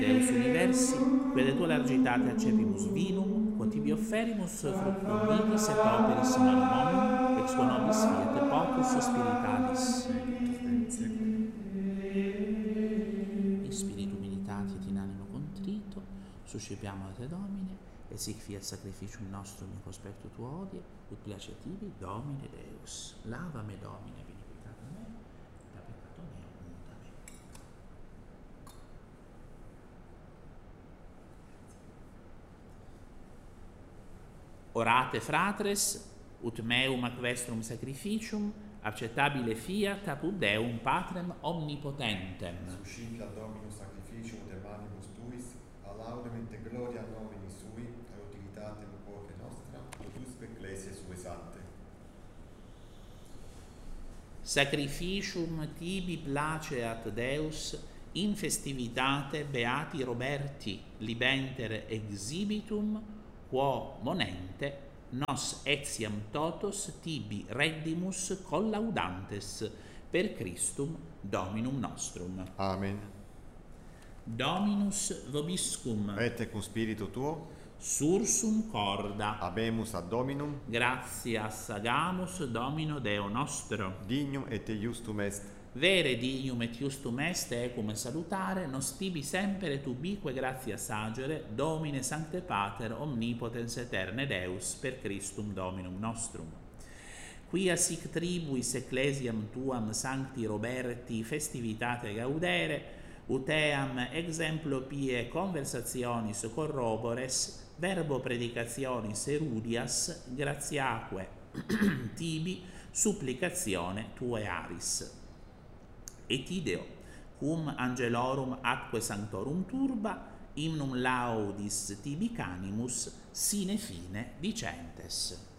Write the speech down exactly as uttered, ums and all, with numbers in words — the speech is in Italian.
Deus universi, quede tu largitate accepimus vinum, quod tibi offerimus fructum vitis et operis nomen omnium, ex quo nobis fiat pocus spiritualis. In spiritu militati et in animo contrito, suscipiamo a te Domine, et sic fiat sacrificium nostrum in conspectu tuo odie, ut placet tibi, Domine Deus. Lavame Domine, beniquitatem me, da peccato meo muta me. Orate fratres, ut meum ac vestrum sacrificium, acceptabile fiat apud Deum Patrem omnipotentem. Suscita Dominus sacrificium de manibus tuis, a laudem et gloria nomini sui, a utilitatem quoque nostra, ut usque ecclesiae sue sancte. Sacrificium tibi placeat Deus, in festivitate beati Roberti libenter exhibitum, quo monente nos etiam totos tibi reddimus collaudantes per Christum Dominum nostrum. Amen. Dominus vobiscum. Et cum spiritu tuo, Sursum corda. habemus ad Dominum, Gratias agamus Domino Deo nostro. dignum et iustum est. Vere dignum et justum est ecum salutare, nos tibi semper et ubique gratias agere, Domine Sancte Pater, omnipotens eterne Deus, per Christum Dominum nostrum. Quia sic tribuis ecclesiam tuam sancti Roberti festivitate gaudere, ut eam exemplo pie conversationis corrobores, verbo predicationis erudias, gratiaque tibi supplicatione tuae aris. Et ideo, cum angelorum atque sanctorum turba, hymnum laudis tibi canimus sine fine dicentes.